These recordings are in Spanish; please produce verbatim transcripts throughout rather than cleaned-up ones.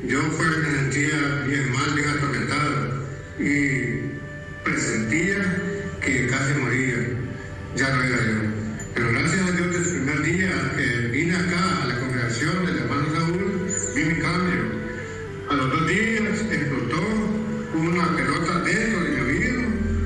Yo fue que me sentía bien mal, bien atormentado y presentía que casi moría. Ya no era yo. Pero gracias a Dios, desde el primer día que vine acá a la congregación del hermano Saúl, vi mi cambio. A los dos días explotó una pelota dentro de mi oído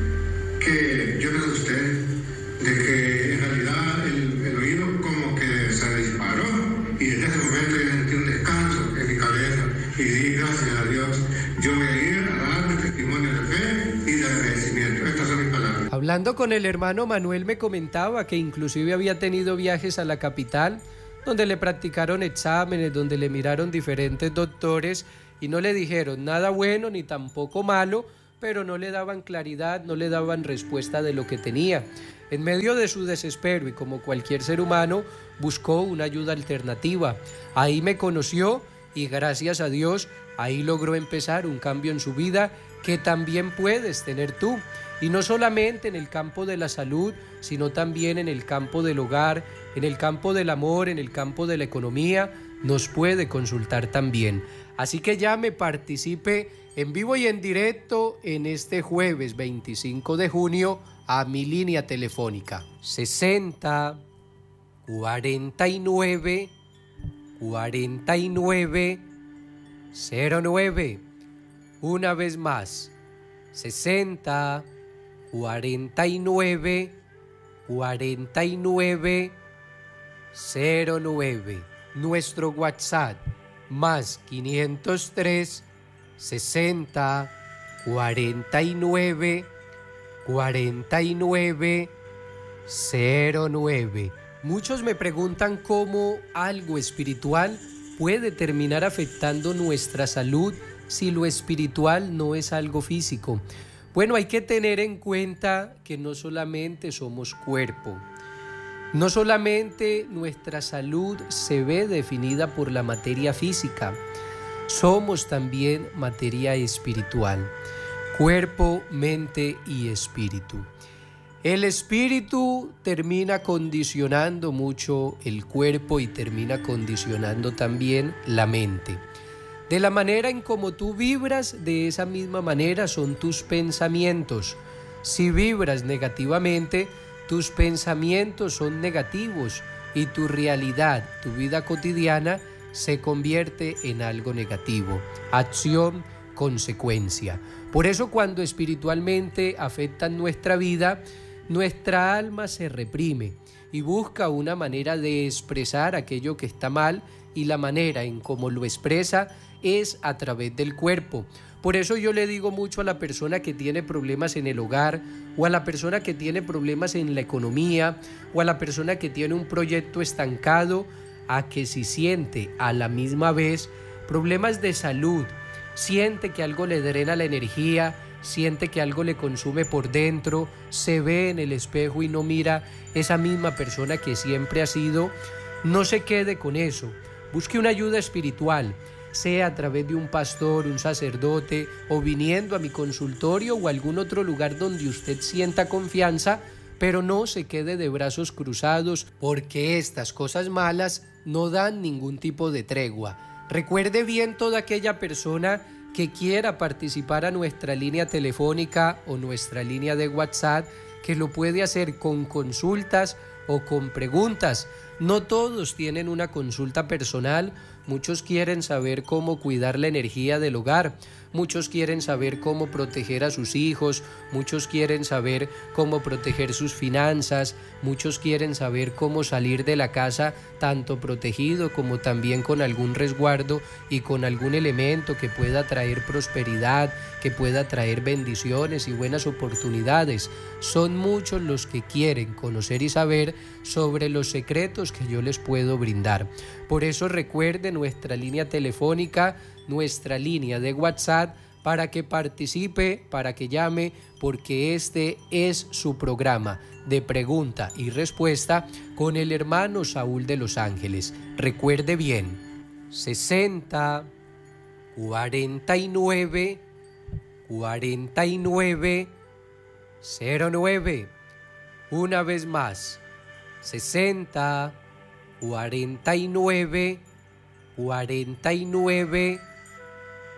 que yo me asusté de que en realidad el, el oído como que se disparó y desde ese momento yo sentí un descanso en mi cabeza y di gracias a Dios. Yo voy a ir a dar mi testimonio de fe y de agradecimiento. Estas son mis palabras. Hablando con el hermano Manuel me comentaba que inclusive había tenido viajes a la capital donde le practicaron exámenes, donde le miraron diferentes doctores y no le dijeron nada bueno ni tampoco malo, pero no le daban claridad, no le daban respuesta de lo que tenía. En medio de su desespero y como cualquier ser humano, buscó una ayuda alternativa. Ahí me conoció y gracias a Dios, ahí logró empezar un cambio en su vida que también puedes tener tú. Y no solamente en el campo de la salud, sino también en el campo del hogar, en el campo del amor, en el campo de la economía, nos puede consultar también. Así que llame, participe en vivo y en directo en este jueves veinticinco de junio a mi línea telefónica sesenta, cuarenta y nueve, cuarenta y nueve, cero nueve. Una vez más, sesenta, cuarenta y nueve, cuarenta y nueve, cero nueve. Nuestro WhatsApp más quinientos tres, sesenta, cuarenta y nueve, cuarenta y nueve, cero nueve. Muchos me preguntan cómo algo espiritual puede terminar afectando nuestra salud si lo espiritual no es algo físico. Bueno, hay que tener en cuenta que no solamente somos cuerpo, no solamente nuestra salud se ve definida por la materia física, somos también materia espiritual, cuerpo, mente y espíritu. El espíritu termina condicionando mucho el cuerpo y termina condicionando también la mente. De la manera en como tú vibras, de esa misma manera son tus pensamientos. Si vibras negativamente, tus pensamientos son negativos y tu realidad, tu vida cotidiana, se convierte en algo negativo. Acción, consecuencia. Por eso cuando espiritualmente afectan nuestra vida, nuestra alma se reprime y busca una manera de expresar aquello que está mal y la manera en cómo lo expresa es a través del cuerpo. Por eso yo le digo mucho a la persona que tiene problemas en el hogar o a la persona que tiene problemas en la economía o a la persona que tiene un proyecto estancado a que si siente a la misma vez problemas de salud, siente que algo le drena la energía, siente que algo le consume por dentro, se ve en el espejo y no mira esa misma persona que siempre ha sido, no se quede con eso, busque una ayuda espiritual, sea a través de un pastor, un sacerdote o viniendo a mi consultorio o algún otro lugar donde usted sienta confianza, pero no se quede de brazos cruzados porque estas cosas malas no dan ningún tipo de tregua. Recuerde bien toda aquella persona que quiera participar a nuestra línea telefónica o nuestra línea de WhatsApp, que lo puede hacer con consultas o con preguntas. No todos tienen una consulta personal, muchos quieren saber cómo cuidar la energía del hogar, muchos quieren saber cómo proteger a sus hijos, muchos quieren saber cómo proteger sus finanzas, muchos quieren saber cómo salir de la casa tanto protegido como también con algún resguardo y con algún elemento que pueda traer prosperidad, que pueda traer bendiciones y buenas oportunidades. Son muchos los que quieren conocer y saber sobre los secretos que yo les puedo brindar. Por eso recuerde nuestra línea telefónica, nuestra línea de WhatsApp, para que participe, para que llame, porque este es su programa de pregunta y respuesta con el hermano Saúl de Los Ángeles. Recuerde bien, sesenta, cuarenta y nueve, cuarenta y nueve, cero nueve. Una vez más, sesenta, cuarenta y nueve, cuarenta y nueve,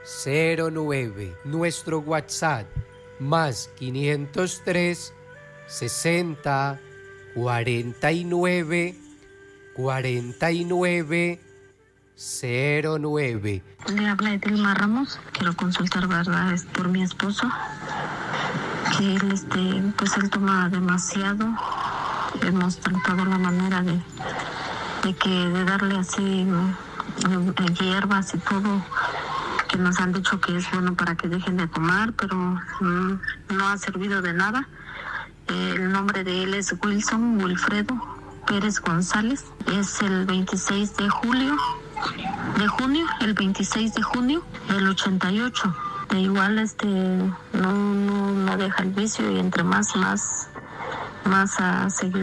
cero nueve. Nuestro WhatsApp más quinientos tres, sesenta, cuarenta y nueve, cuarenta y nueve, cero nueve. Le habla Edelma Ramos. Quiero consultar, ¿verdad? Es por mi esposo, que él, este, pues él toma demasiado. Hemos tratado la manera de, de que de darle así eh, hierbas y todo, que nos han dicho que es bueno para que dejen de tomar, pero mm, no ha servido de nada. Eh, el nombre de él es Wilson Wilfredo Pérez González. Es el veintiséis de julio, de junio, el veintiséis de junio del ochenta y ocho. De igual este no, no, no deja el vicio y entre más, más, más a seguir